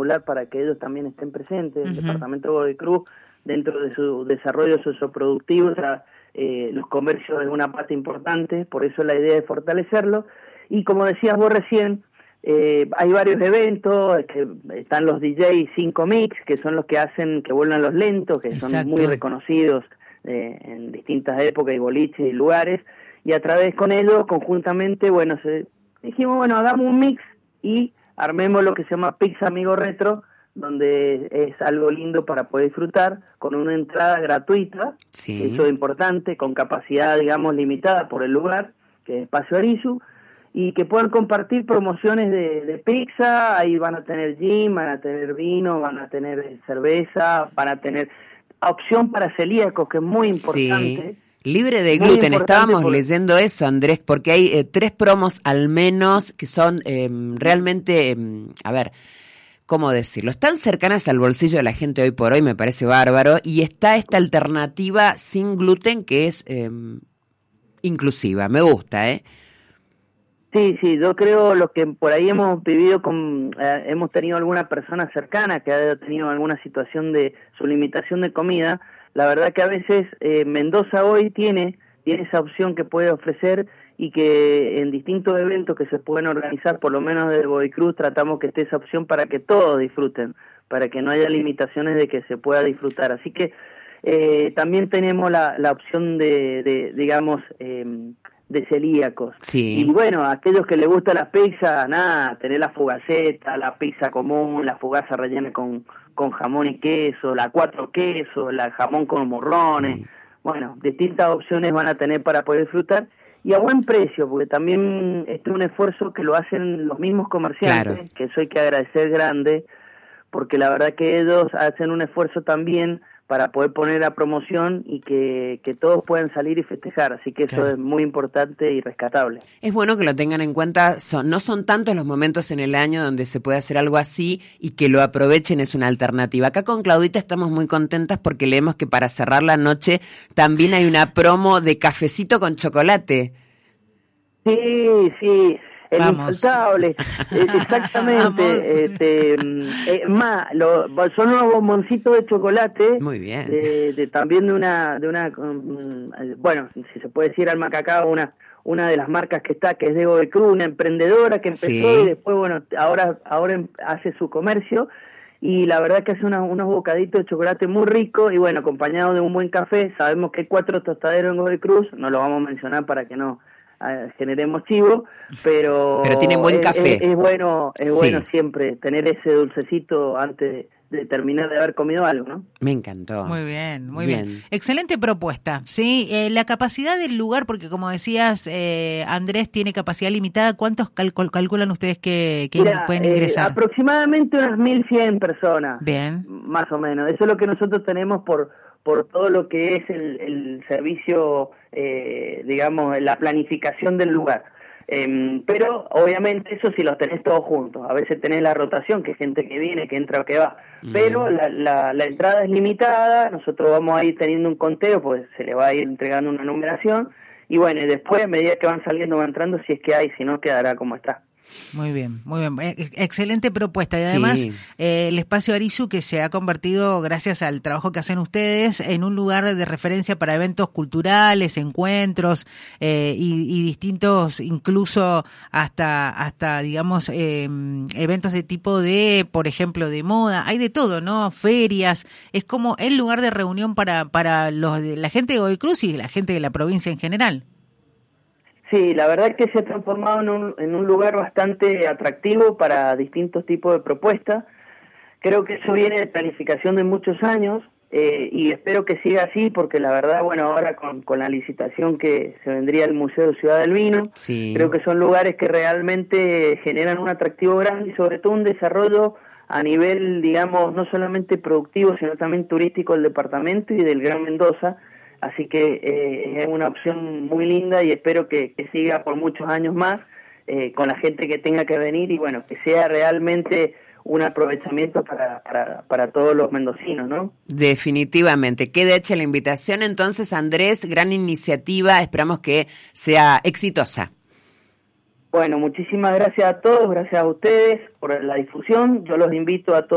espectacular para que ellos también estén presentes. El departamento de Godoy Cruz, dentro de su desarrollo socioproductivo, los comercios es una parte importante, por eso la idea es fortalecerlo. Y como decías vos recién, hay varios eventos, que están los DJ 5 Mix, que son los que hacen que vuelvan los lentos, que son muy reconocidos en distintas épocas y boliches y lugares, y a través con ellos, conjuntamente, bueno, dijimos, bueno, hagamos un mix y armemos lo que se llama Pizza Amigo Retro, donde es algo lindo para poder disfrutar, con una entrada gratuita, eso es importante, con capacidad, digamos, limitada por el lugar, que es Espacio Arisu, y que puedan compartir promociones de pizza. Ahí van a tener gin, van a tener vino, van a tener cerveza, van a tener opción para celíacos, que es muy importante. Libre de gluten, estábamos leyendo eso, Andrés, porque hay 3 promos al menos que son realmente, a ver, ¿cómo decirlo? Están cercanas al bolsillo de la gente hoy por hoy, me parece bárbaro, y está esta alternativa sin gluten que es inclusiva, me gusta, ¿eh? Sí, yo creo lo que por ahí hemos vivido hemos tenido alguna persona cercana que ha tenido alguna situación de su limitación de comida. La verdad que a veces Mendoza hoy tiene esa opción que puede ofrecer, y que en distintos eventos que se pueden organizar, por lo menos desde Godoy Cruz, tratamos que esté esa opción para que todos disfruten, para que no haya limitaciones de que se pueda disfrutar. Así que también tenemos la opción digamos, de celíacos. Y bueno, a aquellos que les gusta la pizza, tener la fugaceta, la pizza común, la fugaza rellena con jamón y queso, la 4 quesos, la jamón con morrones. Bueno, distintas opciones van a tener para poder disfrutar, y a buen precio, porque también este es un esfuerzo que lo hacen los mismos comerciantes, que eso hay que agradecer grande, porque la verdad que ellos hacen un esfuerzo también para poder poner a promoción y que todos puedan salir y festejar, así que eso es muy importante y rescatable. Es bueno que lo tengan en cuenta, no son tantos los momentos en el año donde se puede hacer algo así, y que lo aprovechen es una alternativa. Acá con Claudita estamos muy contentas porque leemos que para cerrar la noche también hay una promo de cafecito con chocolate. Sí, el infaltable, exactamente. Son unos bomboncitos de chocolate. Muy bien. También de una, bueno, si se puede decir, Alma Cacao, una de las marcas que es de Godoy Cruz, una emprendedora que empezó y después, bueno, ahora hace su comercio, y la verdad que hace unos bocaditos de chocolate muy ricos, y bueno, acompañado de un buen café. Sabemos que hay 4 tostaderos en Godoy Cruz, no lo vamos a mencionar para que no generemos chivo, pero tienen buen café. Es bueno siempre tener ese dulcecito antes de terminar de haber comido algo, ¿no? Me encantó. Muy bien. Excelente propuesta, ¿sí? La capacidad del lugar, porque como decías, Andrés, tiene capacidad limitada. ¿Cuántos calculan ustedes que pueden ingresar? Aproximadamente unas 1.100 personas. Bien. Más o menos. Eso es lo que nosotros tenemos por todo lo que es el servicio, digamos, la planificación del lugar. Pero obviamente eso si los tenés todos juntos. A veces tenés la rotación, que es gente que viene, que entra o que va. Pero la entrada es limitada, nosotros vamos a ir teniendo un conteo, pues se le va a ir entregando una numeración, y bueno, y después a medida que van saliendo, van entrando, si es que hay, si no, quedará como está. Muy bien. Excelente propuesta. Y además, el Espacio Arisu, que se ha convertido, gracias al trabajo que hacen ustedes, en un lugar de referencia para eventos culturales, encuentros y distintos, incluso hasta digamos, eventos de tipo de, por ejemplo, de moda. Hay de todo, ¿no? Ferias. Es como el lugar de reunión para la gente de Godoy Cruz y la gente de la provincia en general. Sí, la verdad es que se ha transformado en un lugar bastante atractivo para distintos tipos de propuestas. Creo que eso viene de planificación de muchos años, y espero que siga así, porque la verdad, bueno, ahora con la licitación que se vendría al Museo de Ciudad del Vino, creo que son lugares que realmente generan un atractivo grande y sobre todo un desarrollo a nivel, digamos, no solamente productivo, sino también turístico del departamento y del Gran Mendoza. Así que es una opción muy linda, y espero que siga por muchos años más, con la gente que tenga que venir, y bueno, que sea realmente un aprovechamiento para todos los mendocinos, ¿no? Definitivamente. Queda hecha la invitación entonces, Andrés, gran iniciativa, esperamos que sea exitosa. Bueno, muchísimas gracias a todos, gracias a ustedes por la difusión. Yo los invito a todos